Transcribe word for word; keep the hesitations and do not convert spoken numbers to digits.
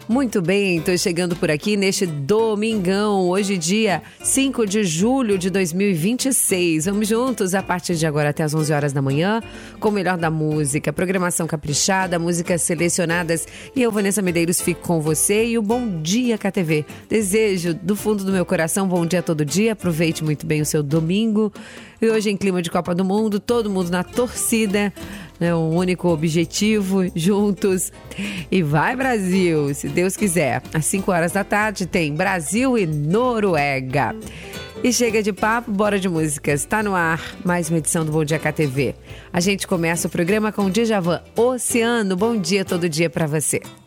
Muito bem, estou chegando por aqui neste domingão, hoje dia cinco de julho de dois mil e vinte e seis. Vamos juntos a partir de agora até as onze horas da manhã, com o melhor da música, programação caprichada, músicas selecionadas, e eu, Vanessa Medeiros, fico com você e o Bom Dia K T V. Desejo do fundo do meu coração bom dia todo dia, aproveite muito bem o seu domingo. E hoje em clima de Copa do Mundo, todo mundo na torcida, né, um único objetivo, juntos. E vai Brasil, se Deus quiser. Às cinco horas da tarde tem Brasil e Noruega. E chega de papo, bora de músicas. Tá no ar mais uma edição do Bom Dia K T V. A gente começa o programa com o Djavan, Oceano. Bom dia todo dia pra você.